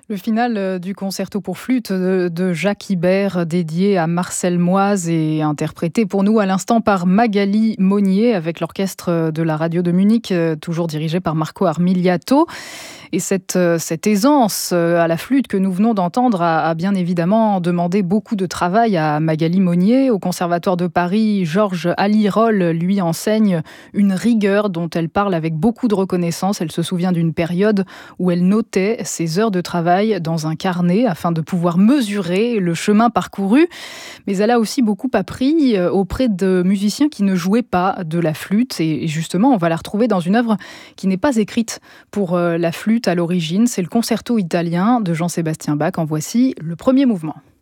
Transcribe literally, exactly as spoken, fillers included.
Le final du concerto pour flûte de Jacques Ibert, dédié à Marcel Moyse et interprété pour nous à l'instant par Magali Monnier avec l'orchestre de la radio de Munich, toujours dirigé par Marco Armiliato. Et cette, cette aisance à la flûte que nous venons d'entendre a, a bien évidemment demandé beaucoup de travail à Magali Monnier. Au Conservatoire de Paris, Georges Alirol lui enseigne une rigueur dont elle parle avec beaucoup de reconnaissance. Elle se souvient d'une période où elle notait ses heures de travail dans un carnet afin de pouvoir mesurer le chemin parcouru. Mais elle a aussi beaucoup appris auprès de musiciens qui ne jouaient pas de la flûte. Et justement, on va la retrouver dans une œuvre qui n'est pas écrite pour la flûte à l'origine. C'est le concerto italien de Jean-Sébastien Bach. En voici le premier mouvement.